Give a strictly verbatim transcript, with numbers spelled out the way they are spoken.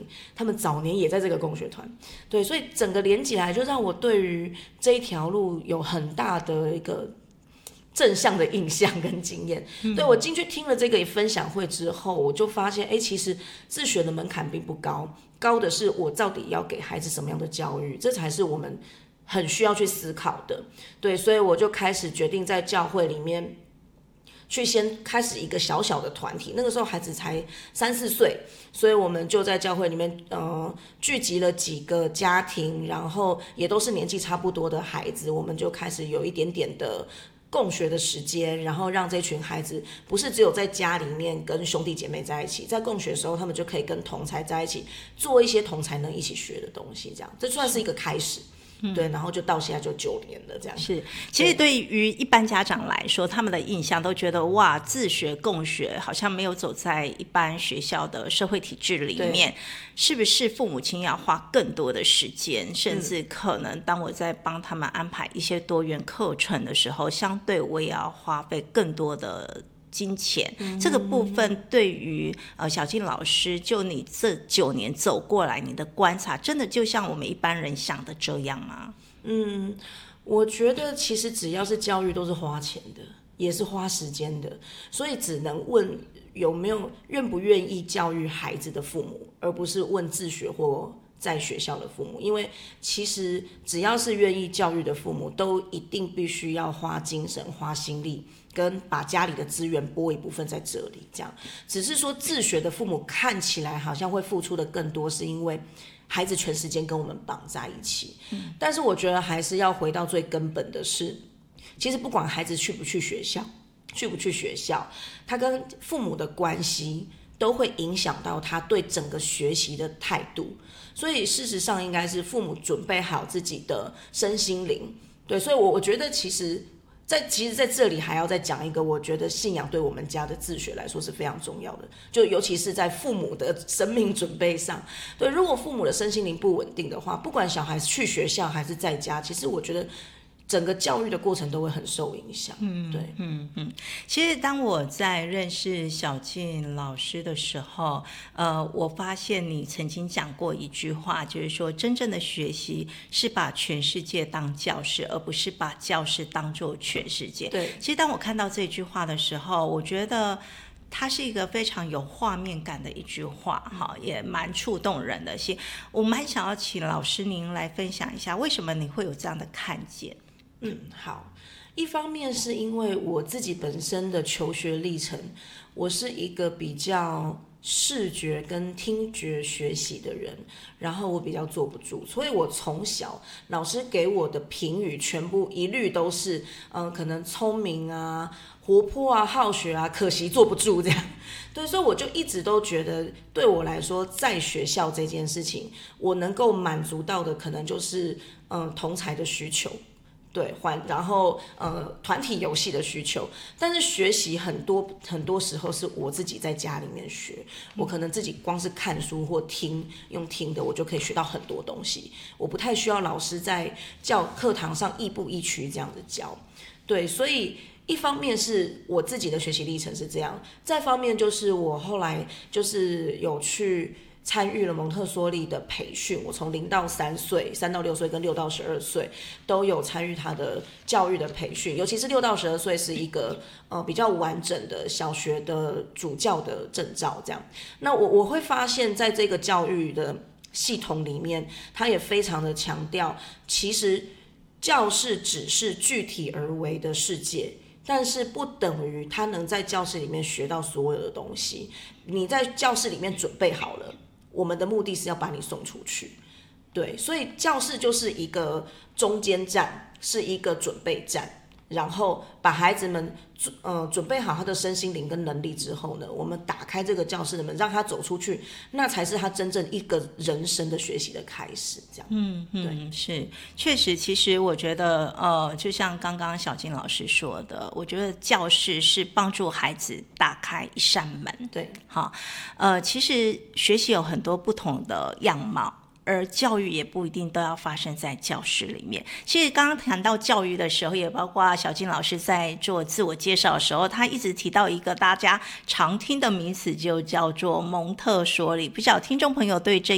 他们早年也在这个共学团，对，所以整个连起来就让我对于这一条路有很大的一个正向的印象跟经验。嗯、对，我进去听了这个分享会之后，我就发现，哎，其实自学的门槛并不高，高的是我到底要给孩子什么样的教育，这才是我们很需要去思考的。对，所以我就开始决定在教会里面去先开始一个小小的团体，那个时候孩子才三四岁，所以我们就在教会里面，呃，聚集了几个家庭，然后也都是年纪差不多的孩子，我们就开始有一点点的共学的时间，然后让这群孩子不是只有在家里面跟兄弟姐妹在一起，在共学的时候，他们就可以跟同才在一起做一些同才能一起学的东西，这样，这算是一个开始。嗯、对，然后就到现在就九年了，这样是。其实对于一般家长来说，他们的印象都觉得哇，自学共学好像没有走在一般学校的社会体制里面，是不是父母亲要花更多的时间，甚至可能当我在帮他们安排一些多元课程的时候，相对我也要花费更多的金钱。嗯、这个部分对于呃小静老师，就你这九年走过来，你的观察，真的就像我们一般人想的这样吗？ 嗯，我觉得其实只要是教育都是花钱的，也是花时间的，所以只能问有没有愿不愿意教育孩子的父母，而不是问自学或在学校的父母，因为其实只要是愿意教育的父母，都一定必须要花精神、花心力，跟把家里的资源拨一部分在这里。这样，只是说自学的父母看起来好像会付出的更多，是因为孩子全时间跟我们绑在一起。嗯、但是我觉得还是要回到最根本的是，其实不管孩子去不去学校，去不去学校，他跟父母的关系都会影响到他对整个学习的态度。所以事实上应该是父母准备好自己的身心灵。对，所以我我觉得其实在其实在这里还要再讲一个，我觉得信仰对我们家的自学来说是非常重要的，就尤其是在父母的生命准备上。对，如果父母的身心灵不稳定的话，不管小孩去学校还是在家，其实我觉得整个教育的过程都会很受影响。嗯，对， 嗯嗯。其实当我在认识小静老师的时候，呃，我发现你曾经讲过一句话，就是说，真正的学习是把全世界当教室，而不是把教室当作全世界。 对， 其实当我看到这句话的时候，我觉得它是一个非常有画面感的一句话，哈，也蛮触动人的心。我们还想要请老师您来分享一下，为什么你会有这样的看见？ 嗯，好。一方面是因为我自己本身的求学历程，我是一个比较视觉跟听觉学习的人，然后我比较坐不住，所以我从小老师给我的评语全部一律都是，嗯、呃，可能聪明啊、活泼啊、好学啊，可惜坐不住这样。对，所以我就一直都觉得，对我来说，在学校这件事情，我能够满足到的可能就是，嗯、呃，同侪的需求。对，然后呃，团体游戏的需求，但是学习很多很多时候是我自己在家里面学，我可能自己光是看书或听，用听的我就可以学到很多东西，我不太需要老师在教课堂上亦步亦趋这样子教。对，所以一方面是我自己的学习历程是这样，再方面就是我后来就是有去参与了蒙特梭利的培训，我从零到三岁、三到六岁跟六到十二岁都有参与他的教育的培训，尤其是六到十二岁是一个呃比较完整的小学的主教的证照，这样。那我我会发现，在这个教育的系统里面，他也非常的强调，其实教室只是具体而为的世界。但是不等于他能在教室里面学到所有的东西。你在教室里面准备好了，我们的目的是要把你送出去。对，所以教室就是一个中间站，是一个准备站，然后把孩子们呃准备好他的身心灵跟能力之后呢，我们打开这个教室的门，让他走出去，那才是他真正一个人生的学习的开始。这样， 嗯嗯，是，确实，其实我觉得，呃，就像刚刚小静老师说的，我觉得教室是帮助孩子打开一扇门。 对， 好，呃，其实学习有很多不同的样貌。而教育也不一定都要发生在教室里面。其实刚刚谈到教育的时候，也包括小静老师在做自我介绍的时候，他一直提到一个大家常听的名词，就叫做蒙特梭利。不晓得听众朋友对这